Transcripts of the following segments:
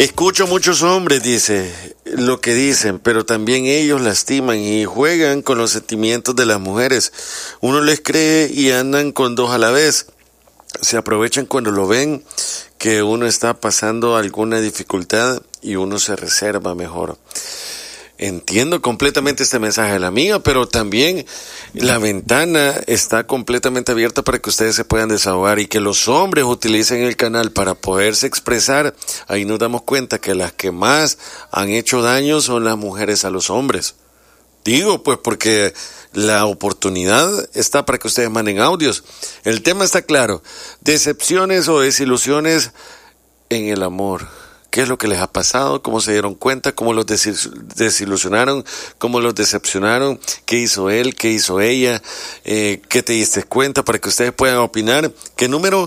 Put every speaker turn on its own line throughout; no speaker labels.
Escucho muchos hombres, dice, lo que dicen, pero también ellos lastiman y juegan con los sentimientos de las mujeres. Uno les cree y andan con dos a la vez. Se aprovechan cuando lo ven que uno está pasando alguna dificultad y uno se reserva mejor. Entiendo completamente este mensaje de la amiga, pero también la ventana está completamente abierta para que ustedes se puedan desahogar y que los hombres utilicen el canal para poderse expresar. Ahí nos damos cuenta que las que más han hecho daño son las mujeres a los hombres. Digo, pues porque la oportunidad está para que ustedes manden audios. El tema está claro. Decepciones o desilusiones en el amor. ¿Qué es lo que les ha pasado? ¿Cómo se dieron cuenta? ¿Cómo los desilusionaron? ¿Cómo los decepcionaron? ¿Qué hizo él? ¿Qué hizo ella? ¿Qué te diste cuenta? Para que ustedes puedan opinar. ¿Qué número?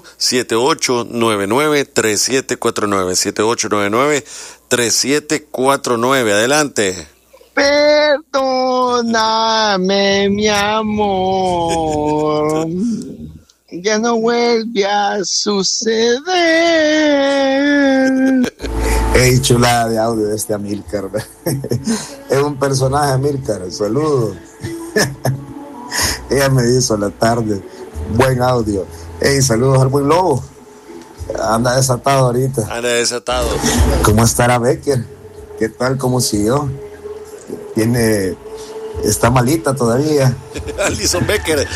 7899-3749. 7899-3749. Adelante.
Perdóname, mi amor. Ya no vuelve a suceder.
Hey, chulada de audio de este Amílcar. Es un personaje, Amílcar. Saludos. Ella me hizo la tarde. Buen audio. Hey, saludos al buen lobo. Anda desatado ahorita.
Anda desatado.
¿Cómo estará Becker? ¿Qué tal? ¿Cómo siguió? Está malita todavía.
Alison Becker.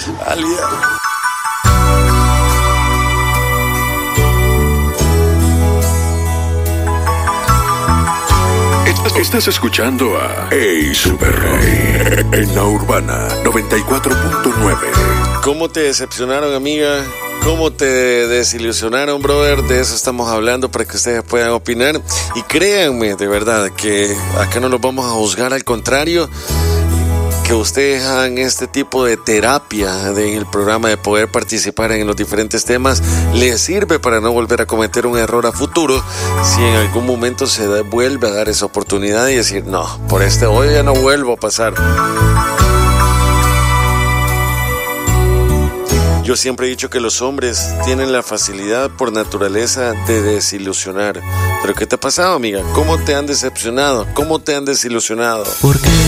Estás escuchando a Hey Super Roy en la Urbana 94.9.
¿Cómo te decepcionaron, amiga? ¿Cómo te desilusionaron, brother? De eso estamos hablando para que ustedes puedan opinar. Y créanme, de verdad, que acá no los vamos a juzgar, al contrario, que ustedes hagan este tipo de terapia en el programa, de poder participar en los diferentes temas, les sirve para no volver a cometer un error a futuro si en algún momento se vuelve a dar esa oportunidad y decir, no, por este hoy ya no vuelvo a pasar. Yo siempre he dicho que los hombres tienen la facilidad por naturaleza de desilusionar. ¿Pero qué te ha pasado, amiga? ¿Cómo te han decepcionado? ¿Cómo te han desilusionado?
Porque